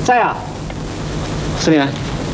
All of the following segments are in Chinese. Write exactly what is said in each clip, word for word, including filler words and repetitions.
在啊， 司令。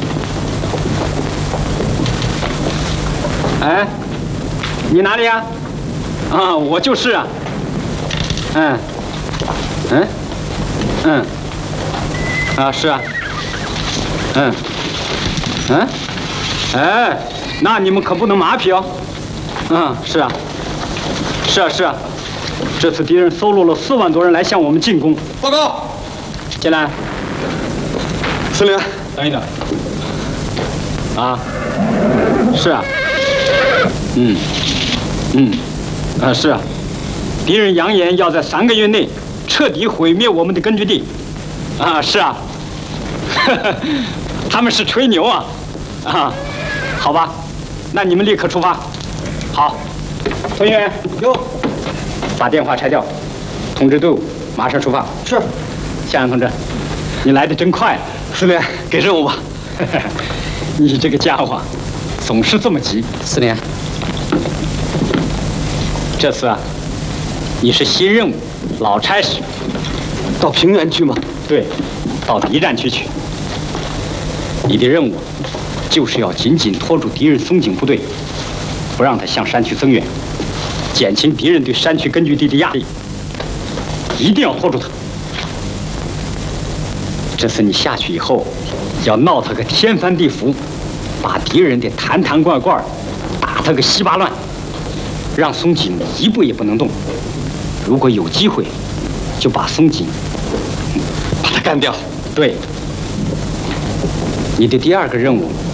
哎，你哪里啊？啊，我就是啊。嗯，嗯，嗯，啊，是啊。嗯，嗯，哎，那你们可不能马屁哦。嗯，是啊，是啊，是啊。这次敌人搜罗了四万多人来向我们进攻。 报告， 进来。 司令， 等一等。啊，是啊。嗯，嗯，啊，是啊。敌人扬言要在三个月内彻底毁灭我们的根据地。啊，是啊。他们是吹牛啊。啊，好吧，那你们立刻出发。好，同学， 有。 把电话拆掉，通知队伍，马上出发。 是。 向阳同志，你来的真快。 司令，给任务吧。 你这个家伙，总是这么急。 司令， 这次啊，你是新任务，老差事。 到平原去吗？ 对，到敌占区去。你的任务就是要紧紧拖住敌人松井部队，不让他向山区增援，减轻敌人对山区根据地的压力。一定要拖住他。这次你下去以后，要闹他个天翻地覆，把敌人的坛坛罐罐打他个稀巴烂，让松井一步也不能动。如果有机会，就把松井把他干掉。 对。你的第二个任务